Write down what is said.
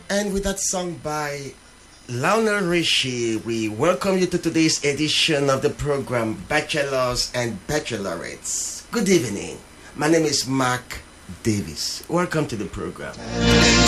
And with that song by Lionel Richie, we welcome you to today's edition of the program Bachelors and Bachelorettes. Good evening. My name is Mark Davis. Welcome to the program.